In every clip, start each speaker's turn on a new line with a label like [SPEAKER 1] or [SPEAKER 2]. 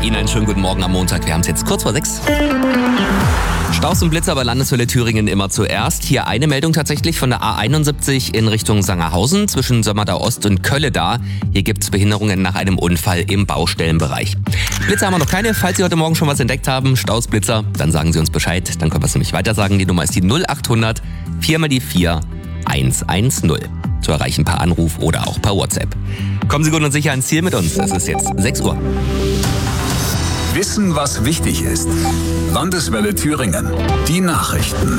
[SPEAKER 1] Ihnen einen schönen guten Morgen am Montag. Wir haben es jetzt kurz vor 6. Staus und Blitzer bei Landeshölle Thüringen immer zuerst. Hier eine Meldung tatsächlich von der A71 in Richtung Sangerhausen zwischen Sömmerda Ost und Kölleda. Hier gibt es Behinderungen nach einem Unfall im Baustellenbereich. Blitzer haben wir noch keine. Falls Sie heute Morgen schon was entdeckt haben, Staus, Blitzer, dann sagen Sie uns Bescheid. Dann können wir es nämlich weiter sagen. Die Nummer ist die 0800 4 mal die 4 110. Zu erreichen per Anruf oder auch per WhatsApp. Kommen Sie gut und sicher ans Ziel mit uns. Es ist jetzt 6 Uhr.
[SPEAKER 2] Wissen, was wichtig ist. Landeswelle Thüringen. Die Nachrichten.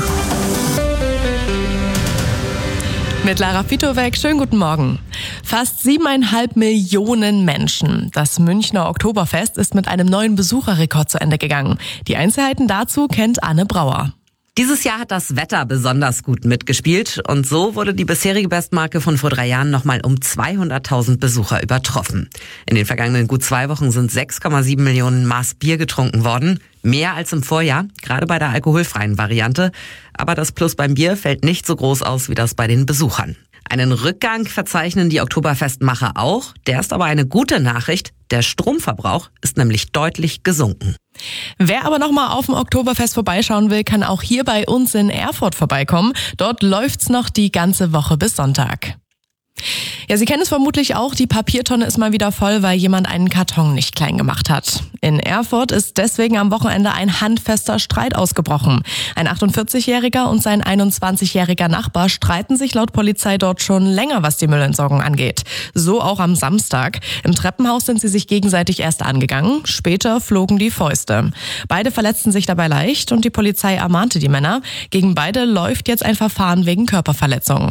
[SPEAKER 3] Mit Lara Pitowek, schönen guten Morgen. Fast 7,5 Millionen Menschen. Das Münchner Oktoberfest ist mit einem neuen Besucherrekord zu Ende gegangen. Die Einzelheiten dazu kennt Anne Brauer.
[SPEAKER 4] Dieses Jahr hat das Wetter besonders gut mitgespielt und so wurde die bisherige Bestmarke von vor 3 Jahren nochmal um 200.000 Besucher übertroffen. In den vergangenen gut 2 Wochen sind 6,7 Millionen Maß Bier getrunken worden. Mehr als im Vorjahr, gerade bei der alkoholfreien Variante. Aber das Plus beim Bier fällt nicht so groß aus wie das bei den Besuchern. Einen Rückgang verzeichnen die Oktoberfestmacher auch. Der ist aber eine gute Nachricht. Der Stromverbrauch ist nämlich deutlich gesunken.
[SPEAKER 3] Wer aber noch mal auf dem Oktoberfest vorbeischauen will, kann auch hier bei uns in Erfurt vorbeikommen. Dort läuft's noch die ganze Woche bis Sonntag. Ja, Sie kennen es vermutlich auch, die Papiertonne ist mal wieder voll, weil jemand einen Karton nicht klein gemacht hat. In Erfurt ist deswegen am Wochenende ein handfester Streit ausgebrochen. Ein 48-Jähriger und sein 21-jähriger Nachbar streiten sich laut Polizei dort schon länger, was die Müllentsorgung angeht. So auch am Samstag. Im Treppenhaus sind sie sich gegenseitig erst angegangen, später flogen die Fäuste. Beide verletzten sich dabei leicht und die Polizei ermahnte die Männer. Gegen beide läuft jetzt ein Verfahren wegen Körperverletzung.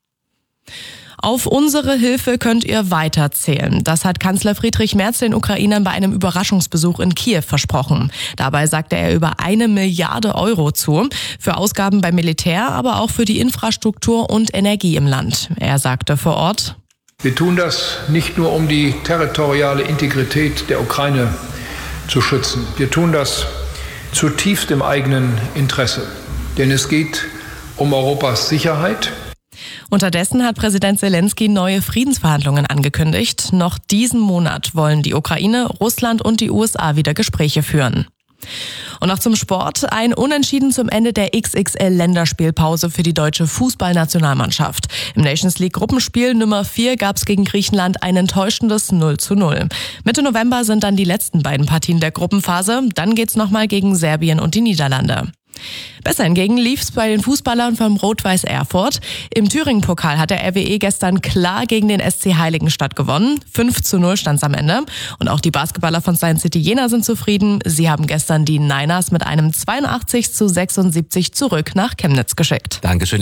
[SPEAKER 3] Auf unsere Hilfe könnt ihr weiterzählen. Das hat Kanzler Friedrich Merz den Ukrainern bei einem Überraschungsbesuch in Kiew versprochen. Dabei sagte er über 1 Milliarde Euro zu. Für Ausgaben beim Militär, aber auch für die Infrastruktur und Energie im Land. Er sagte vor Ort:
[SPEAKER 5] Wir tun das nicht nur, um die territoriale Integrität der Ukraine zu schützen. Wir tun das zutiefst im eigenen Interesse. Denn es geht um Europas Sicherheit.
[SPEAKER 3] Unterdessen hat Präsident Zelensky neue Friedensverhandlungen angekündigt. Noch diesen Monat wollen die Ukraine, Russland und die USA wieder Gespräche führen. Und noch zum Sport. Ein Unentschieden zum Ende der XXL-Länderspielpause für die deutsche Fußballnationalmannschaft. Im Nations League Gruppenspiel Nummer 4 gab es gegen Griechenland ein enttäuschendes 0:0. Mitte November sind dann die letzten beiden Partien der Gruppenphase. Dann geht's nochmal gegen Serbien und die Niederlande. Besser hingegen lief's bei den Fußballern vom Rot-Weiß Erfurt. Im Thüringen-Pokal hat der RWE gestern klar gegen den SC Heiligenstadt gewonnen. 5:0 stand's am Ende. Und auch die Basketballer von Science City Jena sind zufrieden. Sie haben gestern die Niners mit einem 82:76 zurück nach Chemnitz geschickt.
[SPEAKER 1] Dankeschön.